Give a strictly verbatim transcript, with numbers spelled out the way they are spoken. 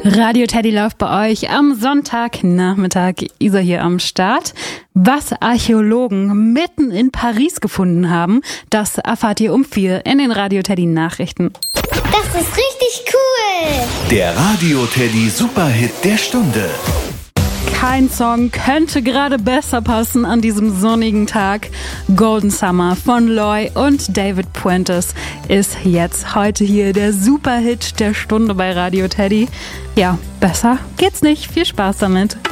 Radio Teddy läuft bei euch am Sonntagnachmittag. Isa hier am Start. Was Archäologen mitten in Paris gefunden haben, das erfahrt ihr um vier in den Radio Teddy Nachrichten. Das ist richtig cool! Der Radio Teddy Superhit der Stunde. Kein Song könnte gerade besser passen an diesem sonnigen Tag. Golden Summer von Loy und David Puentes ist jetzt heute hier der Superhit der Stunde bei Radio Teddy. Ja, besser geht's nicht. Viel Spaß damit.